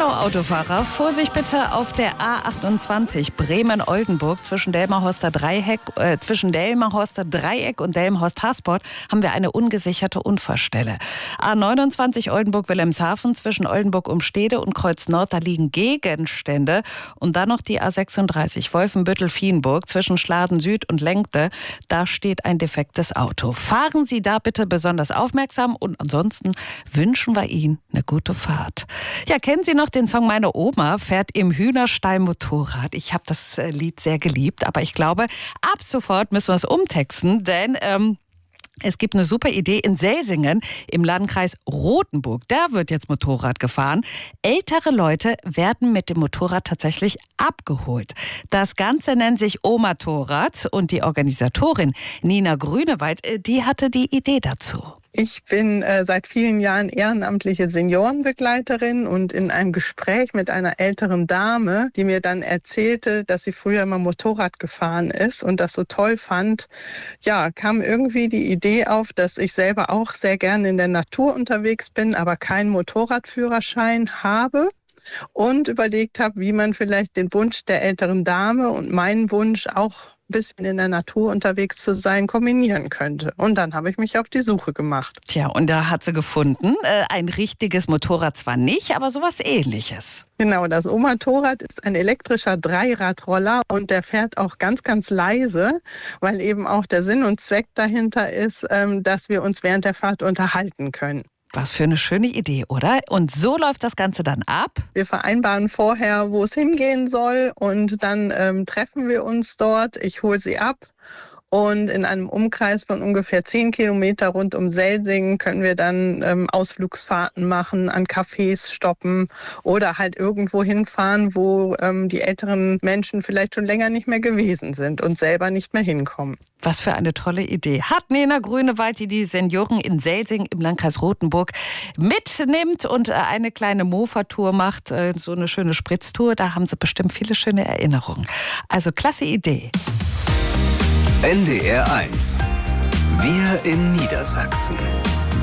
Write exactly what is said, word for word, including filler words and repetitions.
Hallo Autofahrer, Vorsicht bitte auf der A achtundzwanzig Bremen-Oldenburg zwischen Delmenhorster Dreieck, äh, zwischen Delmenhorster Dreieck und Delmenhorst-Hasport haben wir eine ungesicherte Unfallstelle. A neunundzwanzig Oldenburg-Wilhelmshaven zwischen Oldenburg-Umstede und Kreuz Nord, da liegen Gegenstände. Und dann noch die A sechsunddreißig Wolfenbüttel-Vielenburg zwischen Schladen Süd und Lenkte, da steht ein defektes Auto. Fahren Sie da bitte besonders aufmerksam und ansonsten wünschen wir Ihnen eine gute Fahrt. Ja, kennen Sie noch den Song Meine Oma fährt im Hühnerstall Motorrad? Ich habe das Lied sehr geliebt, aber ich glaube, ab sofort müssen wir es umtexten, denn ähm, es gibt eine super Idee in Selsingen im Landkreis Rothenburg. Da wird jetzt Motorrad gefahren. Ältere Leute werden mit dem Motorrad tatsächlich abgeholt. Das Ganze nennt sich Omatorrad und die Organisatorin Nina Grünewald, die hatte die Idee dazu. Ich bin äh, seit vielen Jahren ehrenamtliche Seniorenbegleiterin und in einem Gespräch mit einer älteren Dame, die mir dann erzählte, dass sie früher mal Motorrad gefahren ist und das so toll fand, ja, kam irgendwie die Idee auf, dass ich selber auch sehr gerne in der Natur unterwegs bin, aber keinen Motorradführerschein habe. Und überlegt habe, wie man vielleicht den Wunsch der älteren Dame und meinen Wunsch auch ein bisschen in der Natur unterwegs zu sein, kombinieren könnte. Und dann habe ich mich auf die Suche gemacht. Tja, und da hat sie gefunden, äh, ein richtiges Motorrad zwar nicht, aber sowas Ähnliches. Genau, das Omatorrad ist ein elektrischer Dreiradroller und der fährt auch ganz, ganz leise, weil eben auch der Sinn und Zweck dahinter ist, ähm, dass wir uns während der Fahrt unterhalten können. Was für eine schöne Idee, oder? Und so läuft das Ganze dann ab? Wir vereinbaren vorher, wo es hingehen soll und dann ähm, treffen wir uns dort. Ich hole sie ab und in einem Umkreis von ungefähr zehn Kilometer rund um Selsingen können wir dann ähm, Ausflugsfahrten machen, an Cafés stoppen oder halt irgendwo hinfahren, wo ähm, die älteren Menschen vielleicht schon länger nicht mehr gewesen sind und selber nicht mehr hinkommen. Was für eine tolle Idee. Hat Nina Grünewald, die die Senioren in Selsingen im Landkreis Rothenburg mitnimmt und eine kleine Mofa-Tour macht, so eine schöne Spritztour. Da haben sie bestimmt viele schöne Erinnerungen. Also klasse Idee. N D R eins. Wir in Niedersachsen.